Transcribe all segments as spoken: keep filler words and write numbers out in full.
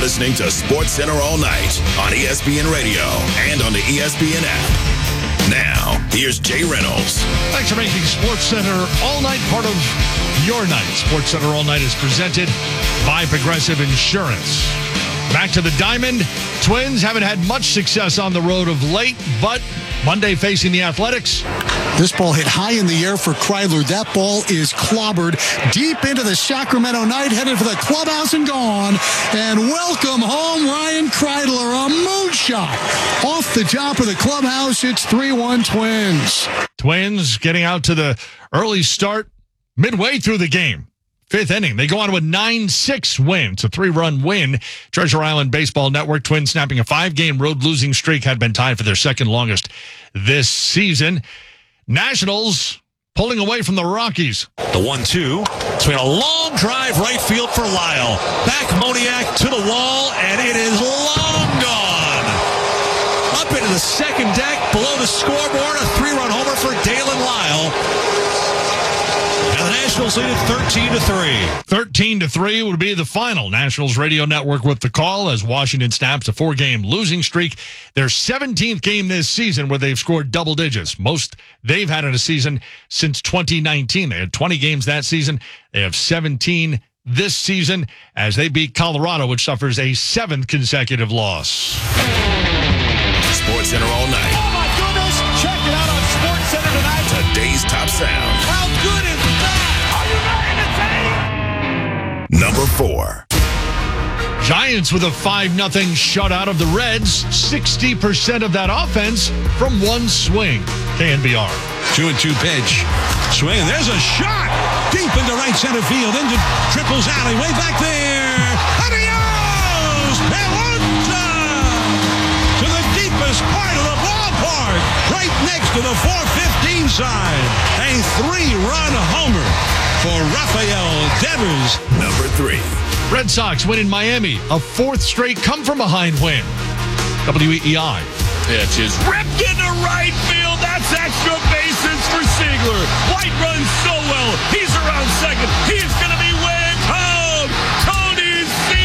listening to SportsCenter All Night on E S P N Radio and on the E S P N app. Now, here's Jay Reynolds. Thanks for making SportsCenter All Night part of your night. SportsCenter All Night is presented by Progressive Insurance. Back to the Diamond. Twins haven't had much success on the road of late, but Monday facing the Athletics. This ball hit high in the air for Kreidler. That ball is clobbered deep into the Sacramento Night, headed for the clubhouse and gone. And welcome home, Ryan Kreidler. A moonshot off the top of the clubhouse. It's three one Twins. Twins getting out to the early start midway through the game. Fifth inning. They go on to a nine six win. It's a three-run win. Treasure Island Baseball Network. Twins snapping a five-game road losing streak, had been tied for their second longest this season. Nationals pulling away from the Rockies. The one two. Swing a long drive right field for Lyle. Back Moniak to the wall, and it is long gone. Up into the second deck, below the scoreboard, a three-run homer for Dalen Lyle. And the Nationals lead it thirteen to three. thirteen to three would be the final. Nationals Radio Network with the call as Washington snaps a four-game losing streak. Their seventeenth game this season where they've scored double digits. Most they've had in a season since twenty nineteen. They had twenty games that season. They have seventeen this season as they beat Colorado, which suffers a seventh consecutive loss. SportsCenter All Night. Oh, my goodness. Check it out on SportsCenter tonight. Today's top sound. How good is that? Are you ready to take? Number four. Giants with a five nothing shutout of the Reds. sixty percent of that offense from one swing. K N B R. Two and two pitch. Swing, and there's a shot. Deep into right center field. Into Triples alley. Way back there. Adios! Pelota! To the deepest part of the ballpark. Right next to the four fifteen side. A three-run homer for Rafael Devers. Number three. Red Sox win in Miami. A fourth straight come-from-behind win. W E E I. Pitch is ripped into right field. That's extra bases for Ziegler. White runs so well. He's around second. He's going to be way home. Tony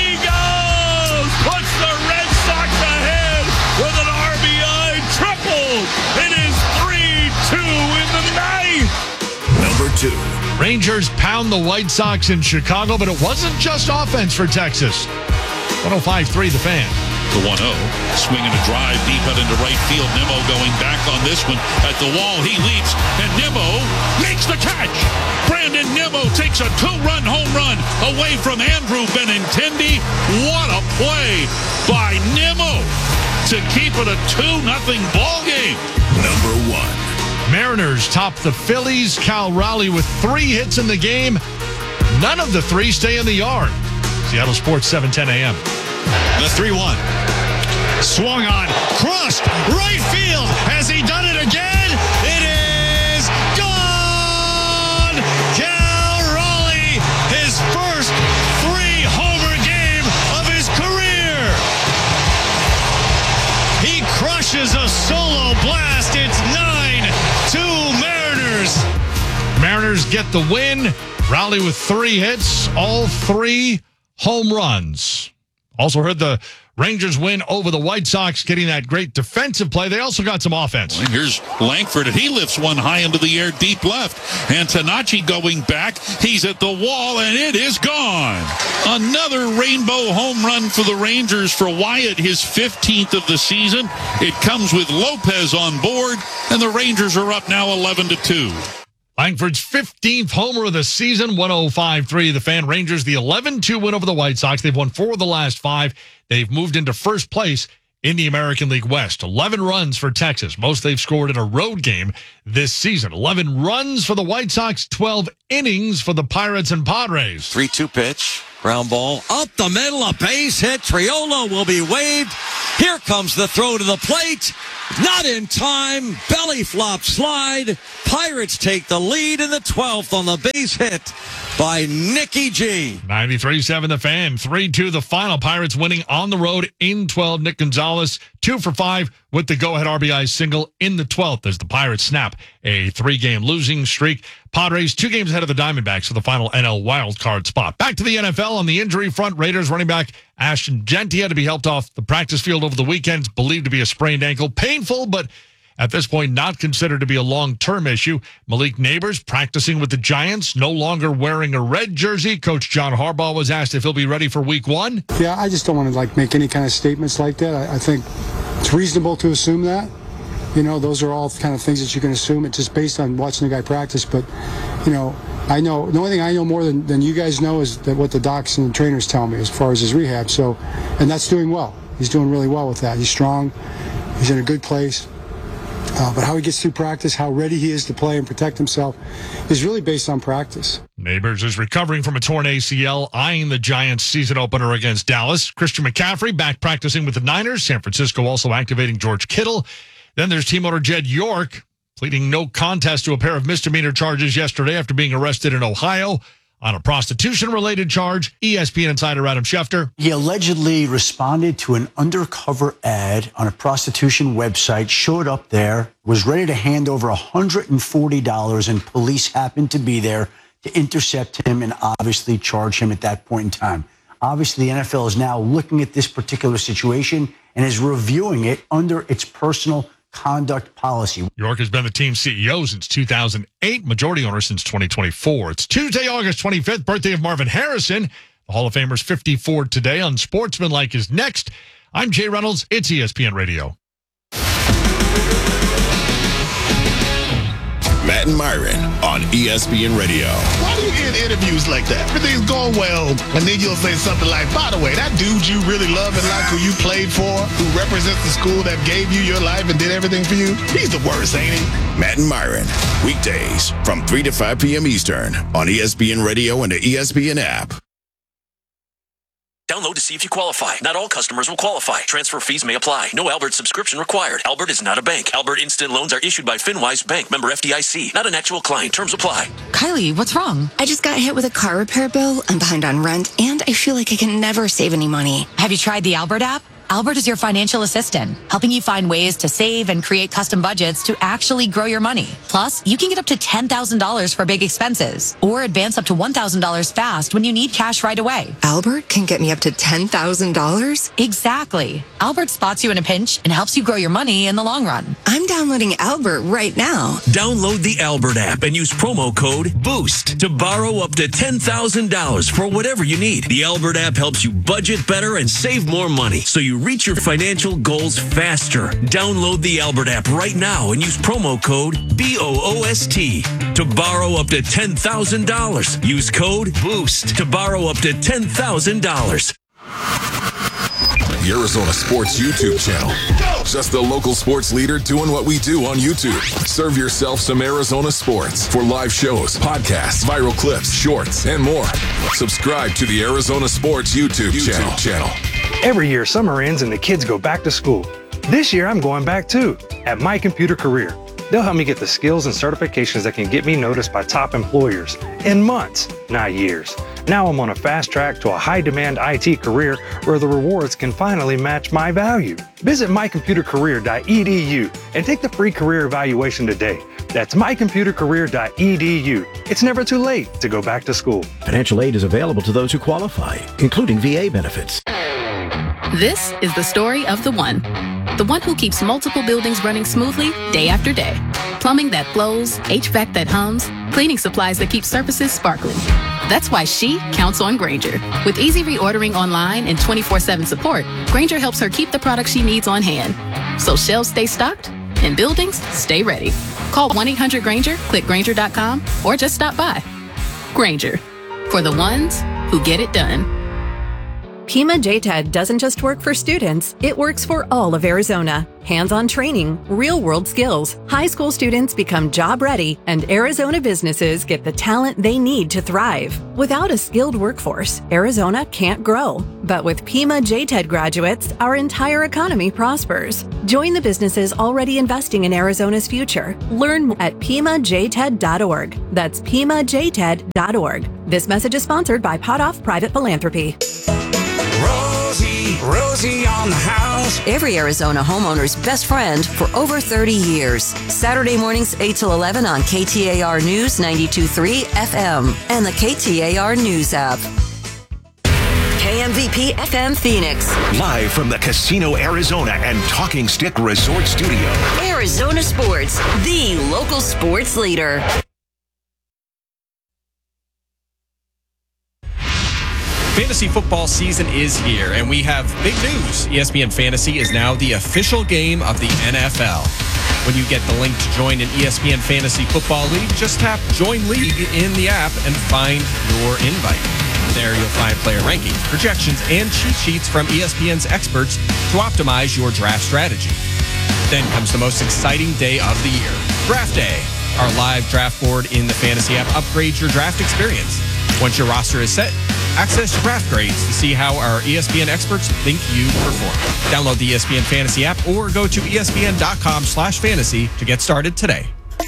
Seagulls puts the Red Sox ahead with an R B I triple. It is three two in the ninth. Number two. Rangers pound the White Sox in Chicago, but it wasn't just offense for Texas. one oh five point three The Fan. The one oh. Swinging a drive deep out into right field. Nimmo going back on this one. At the wall, he leaps, and Nimmo makes the catch. Brandon Nimmo takes a two-run home run away from Andrew Benintendi. What a play by Nimmo to keep it a two nothing ball game. Number one. Mariners top the Phillies. Cal Raleigh with three hits in the game. None of the three stay in the yard. Seattle Sports, seven ten a.m. The three one. Swung on. Crossed. Right field. Has he done it again? It is gone! Cal Raleigh, his first three-homer game of his career. He crushes a solo blast. It's nine two Mariners. Mariners get the win. Raleigh with three hits, all three home runs. Also heard the Rangers win over the White Sox, getting that great defensive play. They also got some offense. And here's Langford, and he lifts one high into the air, deep left. And Tanachi going back. He's at the wall, and it is gone. Another rainbow home run for the Rangers for Wyatt, his fifteenth of the season. It comes with Lopez on board, and the Rangers are up now eleven to two. Langford's fifteenth homer of the season, one oh five point three The Fan. Rangers, the eleven two win over the White Sox. They've won four of the last five. They've moved into first place in the American League West. eleven runs for Texas, most they've scored in a road game this season. eleven runs for the White Sox, twelve innings for the Pirates and Padres. three two pitch. Ground ball up the middle, a base hit. Triolo will be waved. Here comes the throw to the plate. Not in time. Belly flop slide. Pirates take the lead in the twelfth on the base hit by Nikki G. ninety-three seven The Fan, three two the final. Pirates winning on the road in twelve. Nick Gonzalez, two for five with the go-ahead R B I single in the twelfth as the Pirates snap a three-game losing streak. Padres two games ahead of the Diamondbacks for the final N L wildcard spot. Back to the N F L on the injury front. Raiders running back Ashton Genty had to be helped off the practice field over the weekend. It's believed to be a sprained ankle. Painful, but at this point, not considered to be a long-term issue. Malik Neighbors practicing with the Giants, no longer wearing a red jersey. Coach John Harbaugh was asked if he'll be ready for week one. Yeah, I just don't want to like make any kind of statements like that. I, I think it's reasonable to assume that. You know, those are all kind of things that you can assume. It's just based on watching the guy practice. But, you know, I know the only thing I know more than, than you guys know is that what the docs and the trainers tell me as far as his rehab. So, and that's doing well. He's doing really well with that. He's strong. He's in a good place. Uh, but how he gets through practice, how ready he is to play and protect himself is really based on practice. Neighbors is recovering from a torn A C L, eyeing the Giants' season opener against Dallas. Christian McCaffrey back practicing with the Niners. San Francisco also activating George Kittle. Then there's team owner Jed York pleading no contest to a pair of misdemeanor charges yesterday after being arrested in Ohio on a prostitution-related charge. E S P N insider Adam Schefter. He allegedly responded to an undercover ad on a prostitution website, showed up there, was ready to hand over one hundred forty dollars, and police happened to be there to intercept him and obviously charge him at that point in time. Obviously, the N F L is now looking at this particular situation and is reviewing it under its personal conduct policy. York has been the team's C E O since two thousand eight, majority owner since twenty twenty-four. It's Tuesday, August twenty-fifth, birthday of Marvin Harrison. The Hall of Famer's fifty-four today. Unsportsmanlike is next. I'm Jay Reynolds. It's E S P N Radio. Matt and Myron on E S P N Radio. Why do you get interviews like that? Everything's going well, and then you'll say something like, by the way, that dude you really love and like, who you played for, who represents the school that gave you your life and did everything for you, he's the worst, ain't he? Matt and Myron, weekdays from three to five p.m. Eastern on E S P N Radio and the E S P N app. Download to see if you qualify. Not all customers will qualify. Transfer fees may apply. No Albert subscription required. Albert is not a bank. Albert Instant Loans are issued by FinWise Bank, member F D I C. Not an actual client. Terms apply. Kylie, what's wrong? I just got hit with a car repair bill. I'm behind on rent, and I feel like I can never save any money. Have you tried the Albert app? Albert is your financial assistant, helping you find ways to save and create custom budgets to actually grow your money. Plus, you can get up to ten thousand dollars for big expenses or advance up to one thousand dollars fast when you need cash right away. Albert can get me up to ten thousand dollars? Exactly. Albert spots you in a pinch and helps you grow your money in the long run. I'm downloading Albert right now. Download the Albert app and use promo code BOOST to borrow up to ten thousand dollars for whatever you need. The Albert app helps you budget better and save more money, so you reach your financial goals faster. Download the Albert app right now and use promo code B O O S T to borrow up to ten thousand dollars. Use code BOOST to borrow up to ten thousand dollars. The Arizona Sports YouTube channel. Just the local sports leader doing what we do on YouTube. Serve yourself some Arizona sports for live shows, podcasts, viral clips, shorts, and more. Subscribe to the Arizona Sports YouTube, YouTube channel. channel. Every year, summer ends and the kids go back to school. This year, I'm going back too, at My Computer Career. They'll help me get the skills and certifications that can get me noticed by top employers in months, not years. Now I'm on a fast track to a high-demand I T career where the rewards can finally match my value. Visit my computer career dot e d u and take the free career evaluation today. That's my computer career dot e d u. It's never too late to go back to school. Financial aid is available to those who qualify, including V A benefits. This is the story of the one. The one who keeps multiple buildings running smoothly day after day. Plumbing that flows, H V A C that hums, cleaning supplies that keep surfaces sparkling. That's why she counts on Grainger. With easy reordering online and twenty-four seven support, Grainger helps her keep the products she needs on hand. So shelves stay stocked and buildings stay ready. Call one eight hundred Grainger, click Grainger dot com, or just stop by. Grainger, for the ones who get it done. Pima J TED doesn't just work for students, it works for all of Arizona. Hands-on training, real-world skills, high school students become job-ready, and Arizona businesses get the talent they need to thrive. Without a skilled workforce, Arizona can't grow. But with Pima J TED graduates, our entire economy prospers. Join the businesses already investing in Arizona's future. Learn more at pima j ted dot org. That's pima j ted dot org. This message is sponsored by Potoff Private Philanthropy. Rosie, Rosie on the house. Every Arizona homeowner's best friend for over thirty years. Saturday mornings eight till eleven on K T A R News ninety-two point three F M and the K T A R News app. K M V P F M Phoenix. Live from the Casino Arizona and Talking Stick Resort Studio. Arizona Sports, the local sports leader. Fantasy football season is here, and we have big news. E S P N Fantasy is now the official game of the N F L. When you get the link to join an E S P N Fantasy Football League, just tap Join League in the app and find your invite. There you'll find player rankings, projections, and cheat sheets from E S P N's experts to optimize your draft strategy. Then comes the most exciting day of the year, Draft Day. Our live draft board in the Fantasy app upgrades your draft experience. Once your roster is set, access draft grades to see how our E S P N experts think you perform. Download the E S P N Fantasy app or go to E S P N dot com slash fantasy to get started today.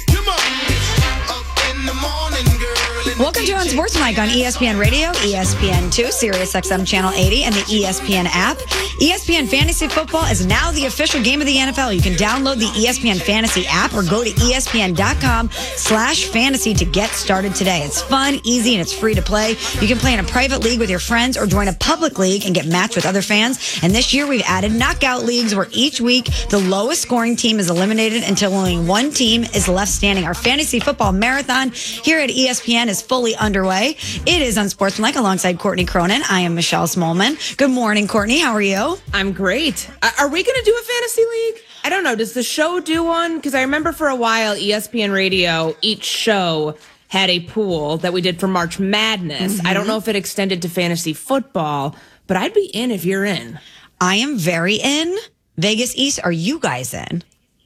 Welcome to Unsportsmanlike on E S P N Radio, E S P N two, Sirius X M Channel eighty, and the E S P N app. E S P N Fantasy Football is now the official game of the N F L. You can download the E S P N Fantasy app or go to E S P N dot com slash fantasy to get started today. It's fun, easy, and it's free to play. You can play in a private league with your friends or join a public league and get matched with other fans. And this year we've added knockout leagues where each week the lowest scoring team is eliminated until only one team is left standing. Our fantasy football marathon here at E S P N is fully underway. It is Unsportsmanlike alongside Courtney Cronin. I am Michelle Smallman. Good morning, Courtney. How are you? I'm great. Are we going to do a fantasy league? I don't know. Does the show do one? Because I remember for a while, E S P N Radio, each show had a pool that we did for March Madness. Mm-hmm. I don't know if it extended to fantasy football, but I'd be in if you're in. I am very in. Vegas East, are you guys in?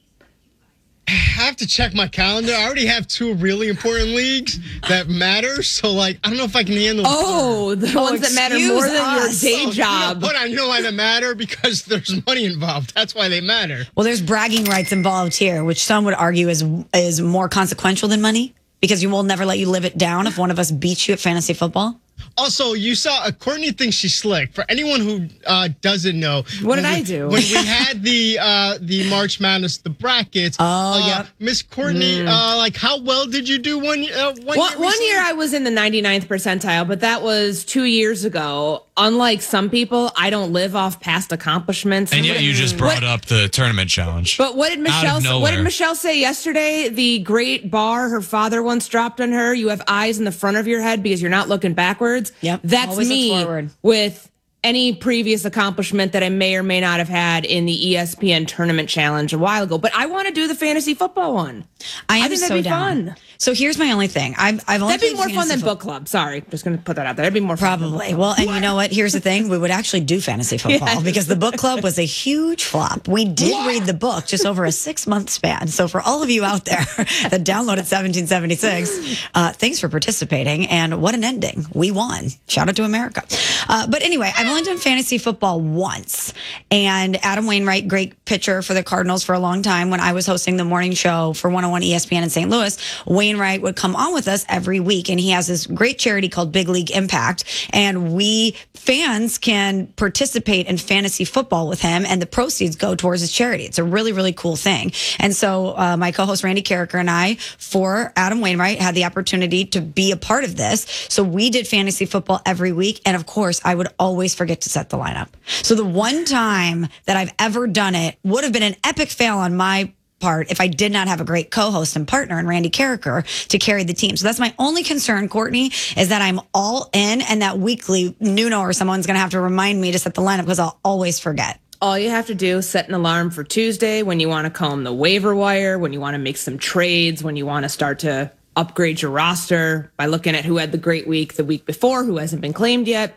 I have to check my calendar. I already have two really important leagues that matter. So, like, I don't know if I can handle. Oh, the oh, ones that matter more than us. your day oh, job. You know, hold on, you know why they matter? Because there's money involved. That's why they matter. Well, there's bragging rights involved here, which some would argue is is more consequential than money, because you will never let you live it down if one of us beats you at fantasy football. Also, you saw uh, Courtney thinks she's slick. For anyone who uh, doesn't know, what did we, I do? When we had the uh, the March Madness, the brackets. Oh, uh, yeah, Miss Courtney. Mm. Uh, like, how well did you do one? Uh, one, one, year, one year I was in the ninety-ninth percentile, but that was two years ago. Unlike some people, I don't live off past accomplishments. And yet, you just brought what, up the tournament challenge. But what did Michelle? What did Michelle say yesterday? The great bar her father once dropped on her. You have eyes in the front of your head because you're not looking backwards. Yep. That's Always me with any previous accomplishment that I may or may not have had in the E S P N tournament challenge a while ago. But I want to do the fantasy football one. I am I think so that'd be down. fun. So here's my only thing. I've, I've only That'd be more fun than fo- book club. Sorry. Just going to put that out there. That'd be more fun. Probably. Well, and you know what? Here's the thing. We would actually do fantasy football yes. because the book club was a huge flop. We did what? read the book just over a six month span. So for all of you out there that downloaded seventeen seventy-six, uh, thanks for participating. And what an ending. We won. Shout out to America. Uh, but anyway, I've only done fantasy football once. And Adam Wainwright, great pitcher for the Cardinals for a long time. When I was hosting the morning show for one oh one E S P N in Saint Louis, Wainwright would come on with us every week. And he has this great charity called Big League Impact. And we fans can participate in fantasy football with him, and the proceeds go towards his charity. It's a really, really cool thing. And so uh, my co-host Randy Carricker and I, for Adam Wainwright, had the opportunity to be a part of this. So we did fantasy football every week. And of course, I would always forget to set the lineup. So the one time that I've ever done it would have been an epic fail on my part if I did not have a great co-host and partner in Randy Carricker to carry the team. So that's my only concern, Courtney, is that I'm all in, and that weekly Nuno or someone's going to have to remind me to set the lineup because I'll always forget. All you have to do is set an alarm for Tuesday when you want to comb the waiver wire, when you want to make some trades, when you want to start to upgrade your roster by looking at who had the great week the week before, who hasn't been claimed yet.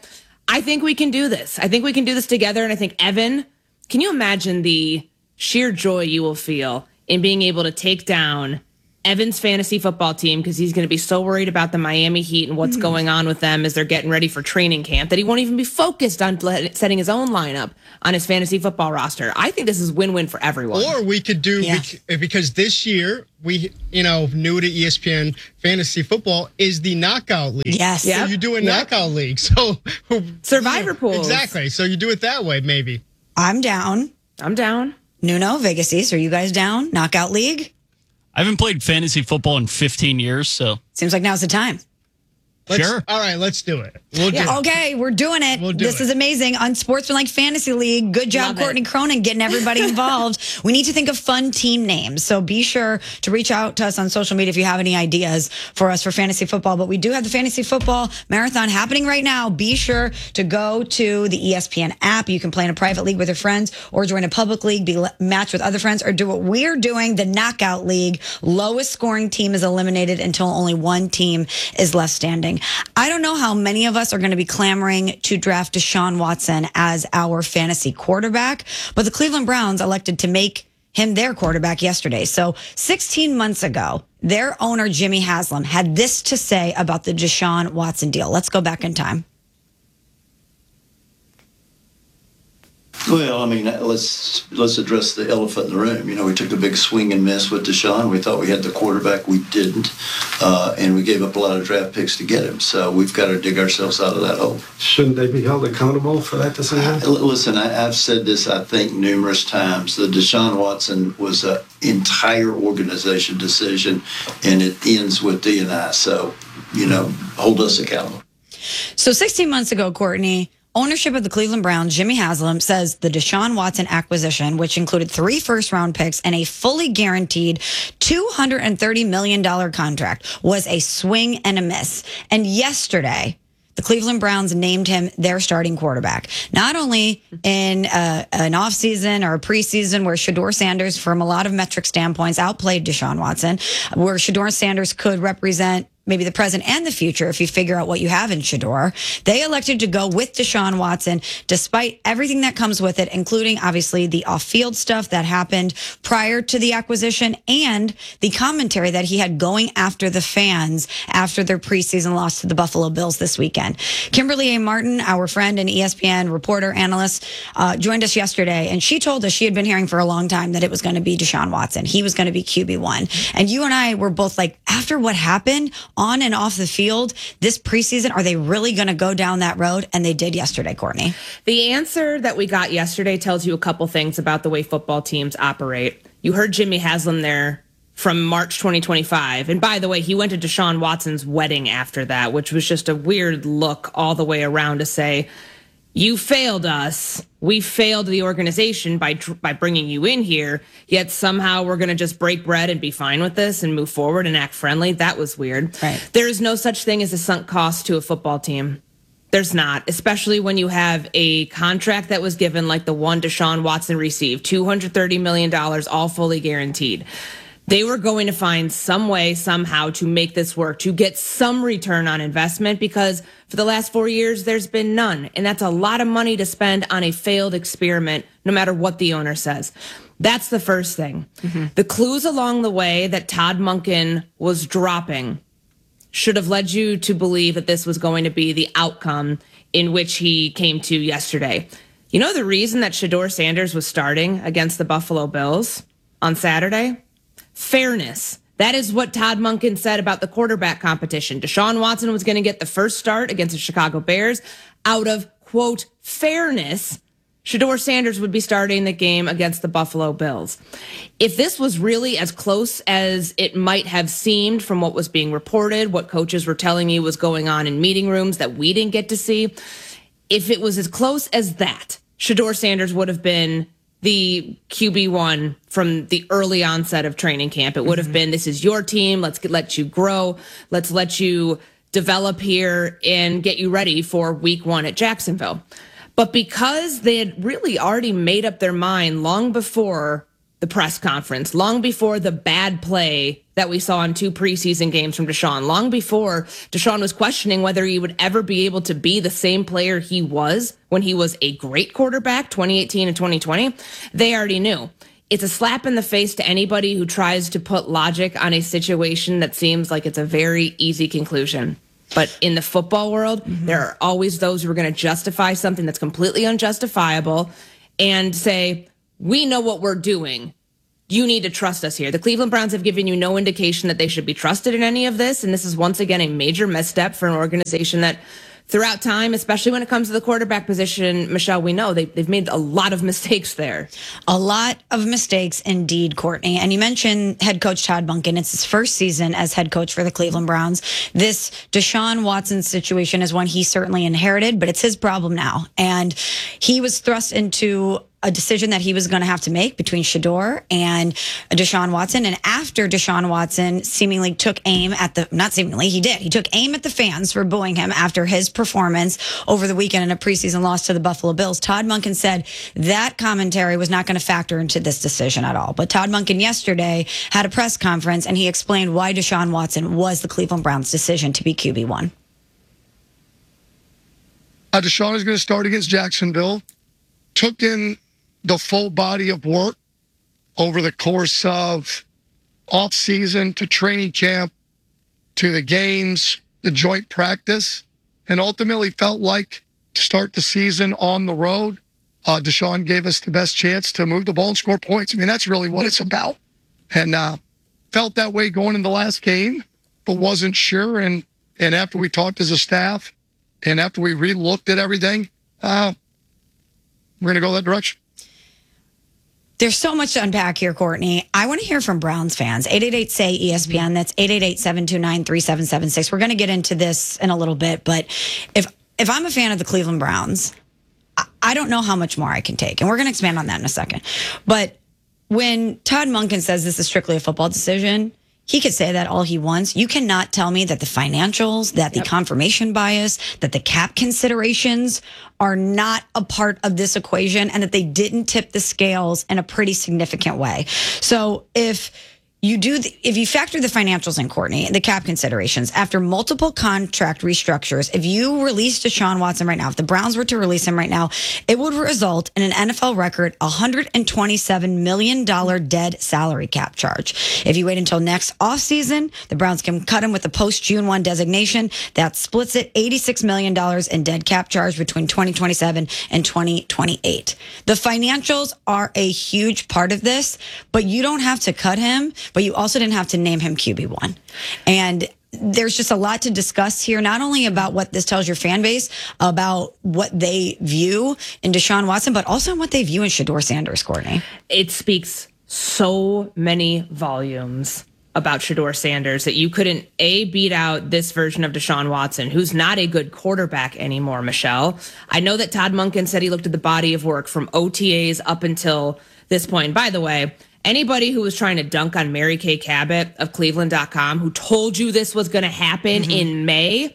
I think we can do this. I think we can do this together. And I think, Evan, can you imagine the sheer joy you will feel in being able to take down Evan's fantasy football team, because he's going to be so worried about the Miami Heat and what's mm-hmm. going on with them as they're getting ready for training camp that he won't even be focused on setting his own lineup on his fantasy football roster. I think this is win-win for everyone. Or we could do, yeah. because this year we, you know, new to E S P N Fantasy Football is the knockout league. Yes. So yep. you do a yep. knockout league. So Survivor you know, pools. Exactly. So you do it that way, maybe. I'm down. I'm down. Nuno, Vegas East, are you guys down? Knockout league? I haven't played fantasy football in fifteen years, so. Seems like now's the time. Let's, sure. All right, let's do it. We'll yeah, do okay, it. we're doing it. We'll do this it. is amazing. Unsportsmanlike Fantasy League. Good job, Love Courtney it. Cronin, getting everybody involved. We need to think of fun team names. So be sure to reach out to us on social media if you have any ideas for us for fantasy football. But we do have the Fantasy Football Marathon happening right now. Be sure to go to the E S P N app. You can play in a private league with your friends or join a public league, be matched with other friends, or do what we're doing, the Knockout League. Lowest scoring team is eliminated until only one team is left standing. I don't know how many of us are going to be clamoring to draft Deshaun Watson as our fantasy quarterback, but the Cleveland Browns elected to make him their quarterback yesterday. So sixteen months ago, their owner, Jimmy Haslam, had this to say about the Deshaun Watson deal. Let's go back in time. Well, I mean, let's let's address the elephant in the room. You know, we took the big swing and miss with Deshaun. We thought we had the quarterback. We didn't. Uh, and we gave up a lot of draft picks to get him. So we've got to dig ourselves out of that hole. Shouldn't they be held accountable for that decision? I, listen, I, I've said this, I think, numerous times. The Deshaun Watson was an entire organization decision, and it ends with D and I. So, you know, hold us accountable. So sixteen months ago, Courtney, ownership of the Cleveland Browns, Jimmy Haslam, says the Deshaun Watson acquisition, which included three first-round picks and a fully guaranteed two hundred thirty million dollars contract, was a swing and a miss. And yesterday, the Cleveland Browns named him their starting quarterback. Not only in uh, an offseason or a preseason where Shedeur Sanders, from a lot of metric standpoints, outplayed Deshaun Watson, where Shedeur Sanders could represent maybe the present and the future if you figure out what you have in Shedeur. They elected to go with Deshaun Watson despite everything that comes with it, including obviously the off-field stuff that happened prior to the acquisition and the commentary that he had going after the fans after their preseason loss to the Buffalo Bills this weekend. Kimberly A. Martin, our friend and E S P N reporter, analyst, uh, joined us yesterday, and she told us she had been hearing for a long time that it was going to be Deshaun Watson. He was going to be Q B one. And you and I were both like, after what happened on and off the field this preseason, are they really going to go down that road? And they did yesterday, Courtney. The answer that we got yesterday tells you a couple things about the way football teams operate. You heard Jimmy Haslam there from March twenty twenty-five. And by the way, he went to Deshaun Watson's wedding after that, which was just a weird look all the way around to say, you failed us. We failed the organization by by bringing you in here, yet somehow we're going to just break bread and be fine with this and move forward and act friendly. That was weird. Right. There is no such thing as a sunk cost to a football team. There's not, especially when you have a contract that was given like the one Deshaun Watson received, two hundred thirty million dollars, all fully guaranteed. They were going to find some way, somehow, to make this work, to get some return on investment, because for the last four years, there's been none. And that's a lot of money to spend on a failed experiment, no matter what the owner says. That's the first thing. Mm-hmm. The clues along the way that Todd Monken was dropping should have led you to believe that this was going to be the outcome in which he came to yesterday. You know the reason that Shedeur Sanders was starting against the Buffalo Bills on Saturday? Fairness. That is what Todd Monken said about the quarterback competition. Deshaun Watson was going to get the first start against the Chicago Bears. Out of, quote, fairness, Shedeur Sanders would be starting the game against the Buffalo Bills. If this was really as close as it might have seemed from what was being reported, what coaches were telling you was going on in meeting rooms that we didn't get to see, if it was as close as that, Shedeur Sanders would have been the Q B one from the early onset of training camp. It would have been, this is your team. Let's get, let you grow. Let's let you develop here and get you ready for week one at Jacksonville. But because they had really already made up their mind long before the press conference, long before the bad play that we saw in two preseason games from Deshaun, long before Deshaun was questioning whether he would ever be able to be the same player he was when he was a great quarterback, twenty eighteen and twenty twenty, they already knew. It's a slap in the face to anybody who tries to put logic on a situation that seems like it's a very easy conclusion. But in the football world, mm-hmm. there are always those who are going to justify something that's completely unjustifiable and say, we know what we're doing. You need to trust us here. The Cleveland Browns have given you no indication that they should be trusted in any of this. And this is once again a major misstep for an organization that throughout time, especially when it comes to the quarterback position, Michelle, we know they, they've made a lot of mistakes there. A lot of mistakes indeed, Courtney. And you mentioned head coach Todd Monken. It's his first season as head coach for the Cleveland Browns. This Deshaun Watson situation is one he certainly inherited, but it's his problem now. And he was thrust into a decision that he was going to have to make between Shedeur and Deshaun Watson. And after Deshaun Watson seemingly took aim at the, not seemingly, he did. He took aim at the fans for booing him after his performance over the weekend in a preseason loss to the Buffalo Bills. Todd Monken said that commentary was not going to factor into this decision at all. But Todd Monken yesterday had a press conference and he explained why Deshaun Watson was the Cleveland Browns' decision to be Q B one. Uh, Deshaun is going to start against Jacksonville. Took in the full body of work over the course of off-season to training camp to the games, the joint practice, and ultimately felt like to start the season on the road, uh, Deshaun gave us the best chance to move the ball and score points. I mean, that's really what it's about. And uh, felt that way going in the last game, but wasn't sure. And, and after we talked as a staff and after we re-looked at everything, uh, we're going to go that direction. There's so much to unpack here, Courtney. I want to hear from Browns fans. eight eight eight, S A Y, E S P N. That's eight eight eight, seven two nine, three seven seven six. We're going to get into this in a little bit, but if if I'm a fan of the Cleveland Browns, I, I don't know how much more I can take, and we're going to expand on that in a second. But when Todd Monken says this is strictly a football decision, he could say that all he wants. You cannot tell me that the financials, that the yep. confirmation bias, that the cap considerations are not a part of this equation and that they didn't tip the scales in a pretty significant way. So if you do, the, if you factor the financials in, Courtney, the cap considerations, after multiple contract restructures, if you release Deshaun Watson right now, if the Browns were to release him right now, it would result in an N F L record one hundred twenty-seven million dollars dead salary cap charge. If you wait until next offseason, the Browns can cut him with a post-June first designation. That splits it eighty-six million dollars in dead cap charge between twenty twenty-seven and twenty twenty-eight. The financials are a huge part of this, but you don't have to cut him, but you also didn't have to name him Q B one. And there's just a lot to discuss here, not only about what this tells your fan base about what they view in Deshaun Watson, but also what they view in Shedeur Sanders, Courtney. It speaks so many volumes about Shedeur Sanders that you couldn't, A, beat out this version of Deshaun Watson, who's not a good quarterback anymore, Michelle. I know that Todd Monken said he looked at the body of work from O T As up until this point. By the way, anybody who was trying to dunk on Mary Kay Cabot of Cleveland dot com, who told you this was going to happen mm-hmm. in May,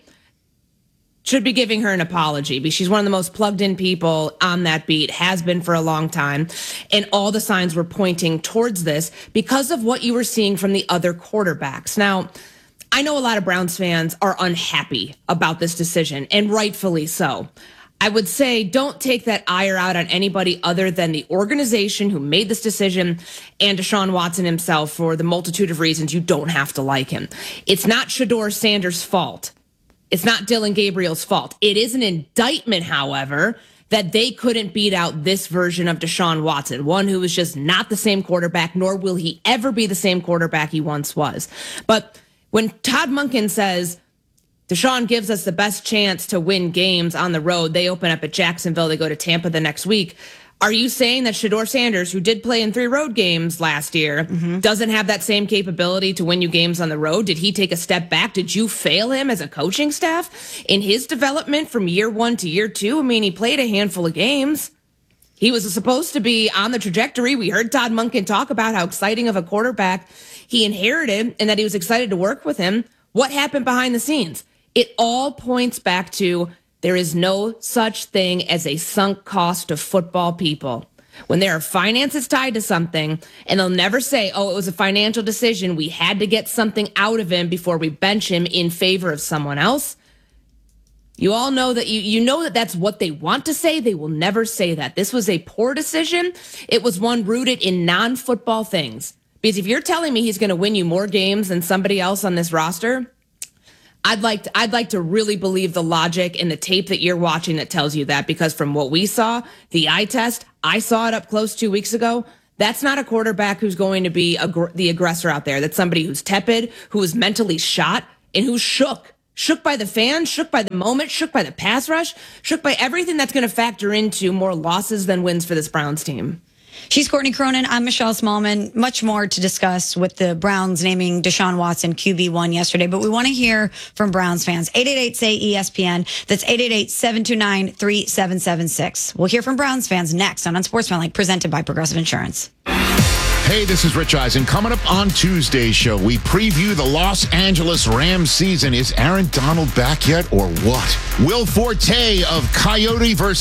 should be giving her an apology, because she's one of the most plugged in people on that beat, has been for a long time. And all the signs were pointing towards this because of what you were seeing from the other quarterbacks. Now, I know a lot of Browns fans are unhappy about this decision, and rightfully so. I would say don't take that ire out on anybody other than the organization who made this decision and Deshaun Watson himself for the multitude of reasons you don't have to like him. It's not Shedeur Sanders' fault. It's not Dylan Gabriel's fault. It is an indictment, however, that they couldn't beat out this version of Deshaun Watson, one who is just not the same quarterback, nor will he ever be the same quarterback he once was. But when Todd Monken says, Deshaun gives us the best chance to win games on the road, they open up at Jacksonville, they go to Tampa the next week. Are you saying that Shedeur Sanders, who did play in three road games last year, mm-hmm. doesn't have that same capability to win you games on the road? Did he take a step back? Did you fail him as a coaching staff in his development from year one to year two? I mean, he played a handful of games. He was supposed to be on the trajectory. We heard Todd Monken talk about how exciting of a quarterback he inherited and that he was excited to work with him. What happened behind the scenes? It all points back to there is no such thing as a sunk cost of football, people. When there are finances tied to something, and they'll never say, oh, it was a financial decision, we had to get something out of him before we bench him in favor of someone else. You all know that you, you know that that's what they want to say. They will never say that. This was a poor decision. It was one rooted in non-football things. Because if you're telling me he's going to win you more games than somebody else on this roster, I'd like to, I'd like to really believe the logic and the tape that you're watching that tells you that, because from what we saw, the eye test, I saw it up close two weeks ago. That's not a quarterback who's going to be ag- the aggressor out there. That's somebody who's tepid, who is mentally shot, and who's shook. Shook by the fans, shook by the moment, shook by the pass rush, shook by everything that's going to factor into more losses than wins for this Browns team. She's Courtney Cronin. I'm Michelle Smallman. Much more to discuss with the Browns naming Deshaun Watson Q B one yesterday, but we want to hear from Browns fans. eight eight eight, S A Y, E S P N. That's eight eight eight, seven two nine, three seven seven six. We'll hear from Browns fans next on Unsportsmanlike, presented by Progressive Insurance. Hey, this is Rich Eisen. Coming up on Tuesday's show, we preview the Los Angeles Rams season. Is Aaron Donald back yet or what? Will Forte of Coyote versus